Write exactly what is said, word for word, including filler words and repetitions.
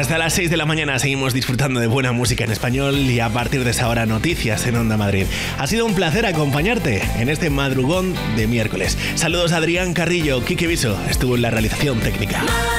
Hasta las seis de la mañana seguimos disfrutando de buena música en español y a partir de esa hora noticias en Onda Madrid. Ha sido un placer acompañarte en este madrugón de miércoles. Saludos a Adrián Carrillo, Quique Viso estuvo en la realización técnica.